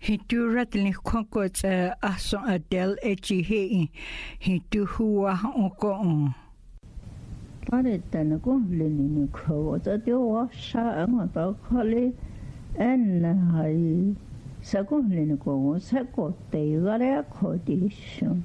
He do rattling conquers a son a del edgy he do who uncle on. Paritana goblin was a deal sham about Holly and I secondly go second day rare condition.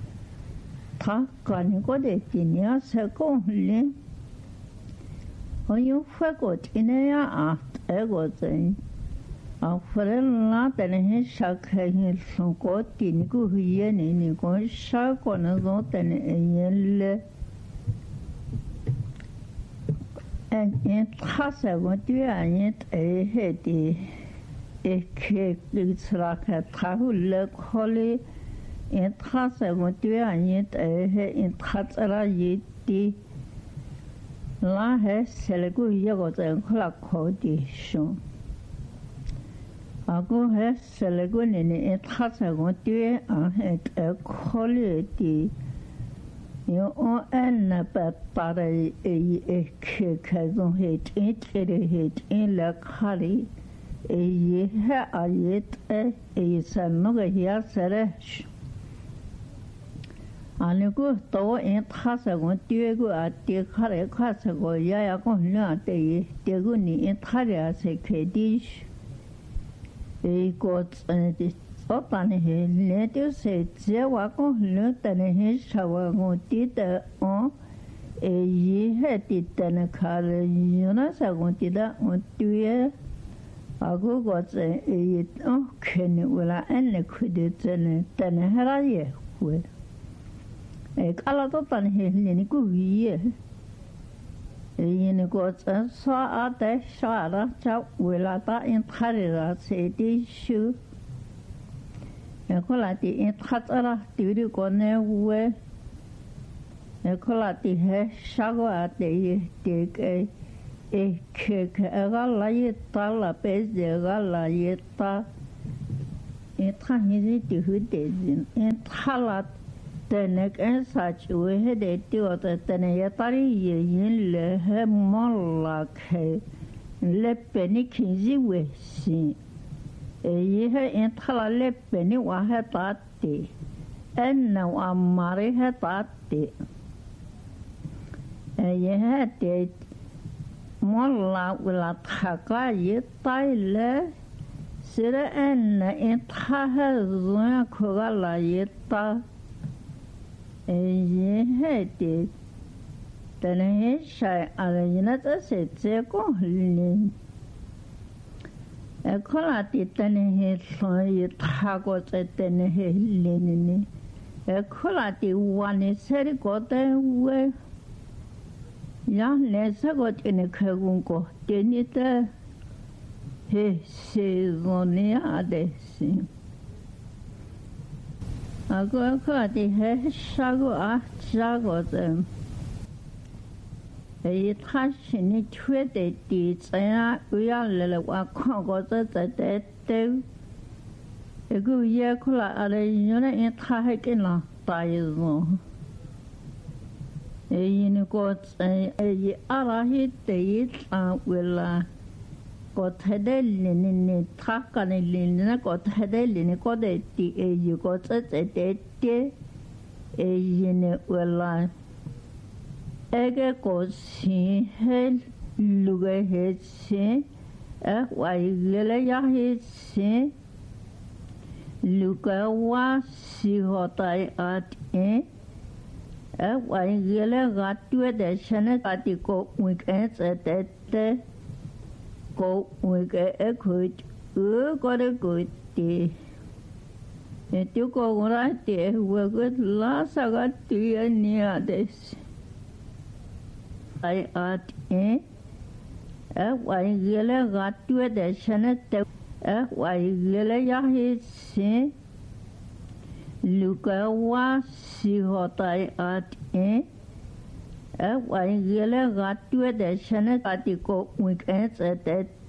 Takani got it in your secondly. When you forgot in a art, was a friend not and his shark hanging from got in good yen in a shark on a lot and a yell. And it has a what you and it a heady a cake it's like a tahul holly. It has a what you and it a it has a yeti. La has selegu yagot and clock condition. I go has selegun in it has a what you and it a quality. You are an but a cake has on it in la curry. A year a yet a son no here seresh. And you go to it has a one Diego at the curry casago, Yago not a Diaguni in Taria say Kadish. A got up on his native said, Zewago looked and his shower did on a ye had it than a car, Jonas. I wanted that on 2 years. I go got a can will I end could it and then a heraye with a color on his linico year. A unigot and saw out that shara chap will I that in Harira say this shoe. Ecolati in Hatara, do go nowhere. Ecolati has shago at the take a cake, a galayeta, la pez de galayeta. It hangs to who did in Talat, the neck and such we had a daughter than a yatari yin le her more like her. Let penny kinsey with see. A year in Talale Penny was her party, and now I'm married her party. A year had it more like will attack a Tyler, Sir and in Taha Kogala yeta. A year had it. Then he shy at a United States, a colati tennis for tagos at tennis linen. A colati one is very good way. Young Nessa got in a cagungo, didn't it? He says only other thing. I go a colati has shago at shago them. A touch in it with the deeds, and we are little what got that day. A good year cola at a unit in Tahakin last time. A unicorn, a other hit the it will got headed in it, track and a linen got headed in a got a you got a day. A unit will Ege gosi hel luge hetsi, waigele ya hetsi, luge wa si hotai at waigele gatue de shene ati ko weekends at ko week a good, got a good day. It took over right there, we're good last I got 2 years near this. I at waigele gatue de shanete waigele ya hisi luka wa si hotai at waigele gatue de shanete ati ko weekends at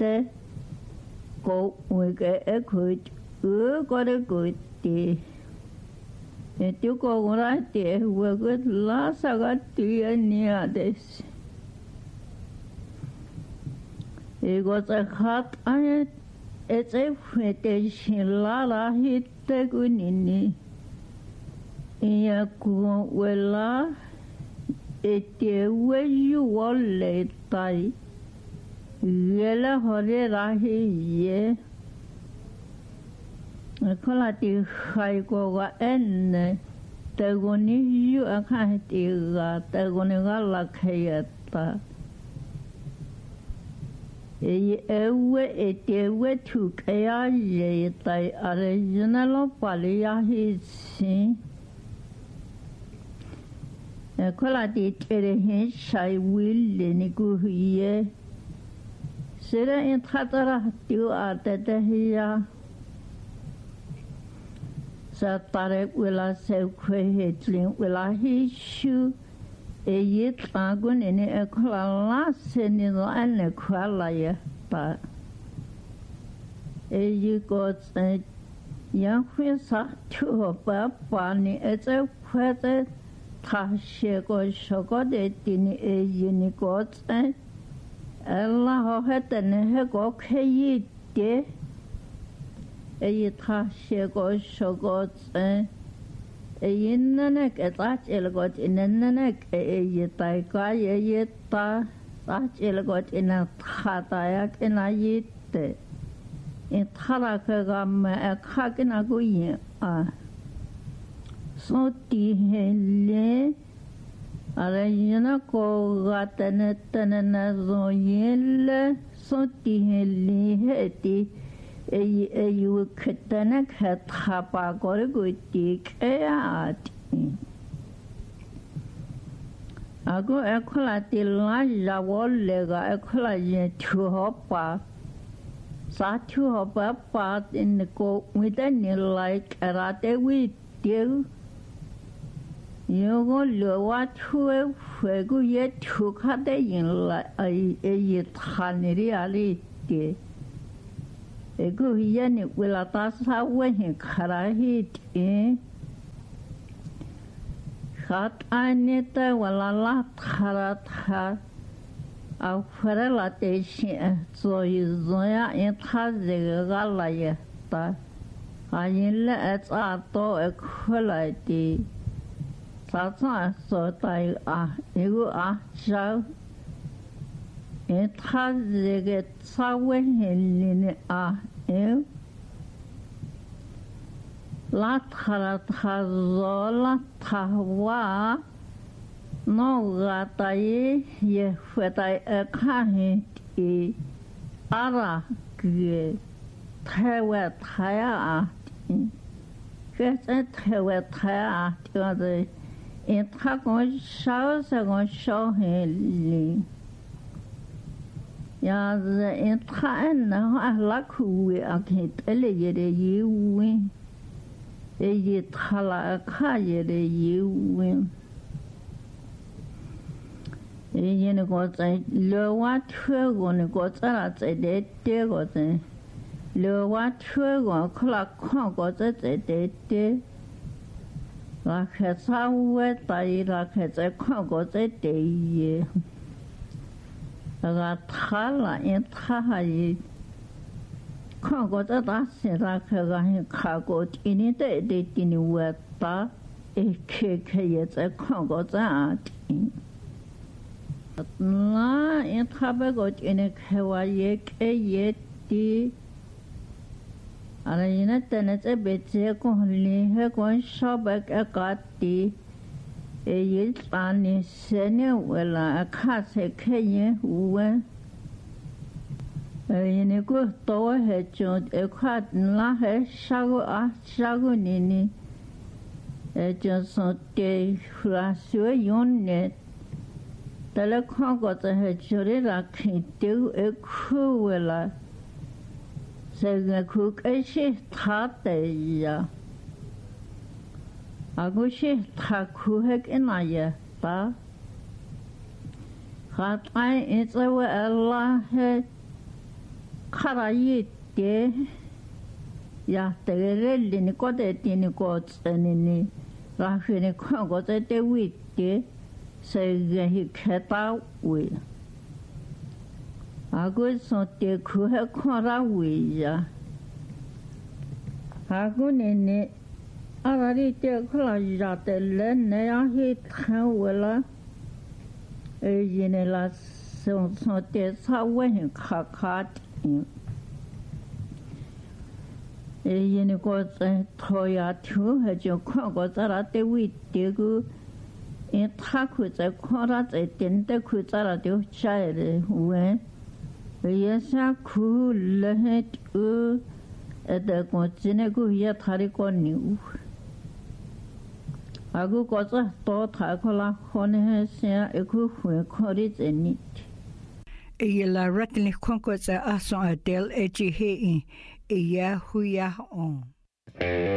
ko week a good got a good day. It took over right there, we're good last I got 2 years near this. It was a hot on it, etse fete shilala hitte kunini ia ku wela ete weju wolle tai yela hore rahi ye kola ti khai ko ga enne te goni yu akha ti ga te goni ga la khayata ewe etewe tu kaya ye tai original palia hi si kola ti tere hin shai will ni ku ye sera in khatara tu atete hiya sa tare wela se kwe hetlin wela hi shu ye tlagun ene kola la se ni no ane kwala ye pa ye ko tse ya khwe sa tu pa pa ni etse khwe te tha she ko shoko de tini ye ni ko tse Allah ho hetene he ko khe te ye tha she ko shoko tse nene ke ta chelgot nene ke ye tai ka ye ta chelgot ina khata ya ke na yite in thara ke ga me kha ke na go ye a so ti hele ara yena ko ga tene na zo yele so ti hele he ti you ketana khapa gore guti kaya ago ekola tilna jawolle ga ekola ye thu hopa sa thu hopa pa in ko within like arate with you go lo wa thu gu ye thu khade yin la ye thaniri ali ti ego yani wela tasa wehin kharahit khat aneta wala la kharatha au farala te shi so yuzoya in thaze gala ye ta ayinla atsa to ekholati sa so tai ego cha in thaze ge sawehin la tharatha zola thwa no gata ye fetai khahi ti ara ke thewe thaya ke thewe thaya de in tha ko shao se go shao he li ya ze in tha na la khu a ke tele ye de yu ye thala kha ye de yu ye ne go tsa le wa thwe go ne go tsa la tse de te go tse le wa thwe go khla kho go tse de te la khe sa we tai la khe tse kho go tse de ye ga thala in tha ye kho go tse da se ra khe ga he kha go ti ni de ti ni wa ta e khe ye tse kho go tsa ti na in thabe go ti ne khewa ye ke ye ti ara ina tene tse be tse ko li he ko shoba ka ti e ye tsani se ne wela kha se khe ye we e ne ko to he cho e kha la he sha go ni e jo so te fra su yon ne tele kho go tse he chore ra khi te e khu wela se ne khu ke shi tha te ya ago shi tha khu he ke na ya ta khat ai it's we Allah he khara yi te ya te le ni ko de ti ni ko tseni ni ra he ni kho go te wi te se ge hi kheta wi ago so te khu he kho ra wi ya 하고는 아라리 때 클라지라테 렌네야 히트하월라 에지네라 손소테 사웨히 카카트 에지네 고체 토야 투 해죠 코고 자라테 위티고 이 타쿠제 코라제 텐데 쿠자라데 차에레 왜 예사 쿨레헤트 에데 고치네고 야 타리코니 아구 거자 또 타콜라 호네헤시아 에쿠 후에 코리제니 Ila ratni konko sa aso adel eji hei iya huya on.